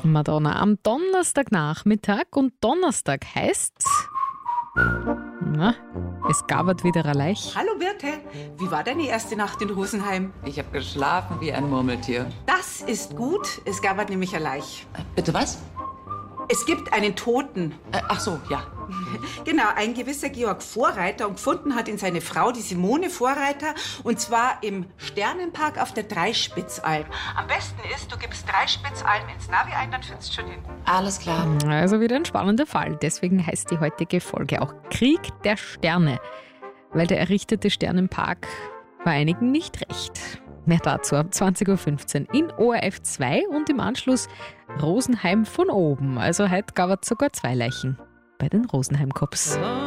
Madonna am Donnerstagnachmittag und Donnerstag heißt, es gabert wieder ein Leich. Hallo Birte, wie war deine erste Nacht in Rosenheim? Ich habe geschlafen wie ein Murmeltier. Das ist gut, es gabert nämlich ein Leich. Bitte was? Es gibt einen Toten. Ach so, ja. Genau, ein gewisser Georg Vorreiter und gefunden hat ihn seine Frau, die Simone Vorreiter, und zwar im Sternenpark auf der Dreispitzalm. Am besten ist, du gibst Dreispitzalm ins Navi ein, dann findest du schon hin. Alles klar. Also wieder ein spannender Fall. Deswegen heißt die heutige Folge auch Krieg der Sterne, weil der errichtete Sternenpark war einigen nicht recht. Mehr dazu ab 20.15 Uhr in ORF 2 und im Anschluss Rosenheim von oben. Also heute gab es sogar 2 Leichen bei den Rosenheim Cops.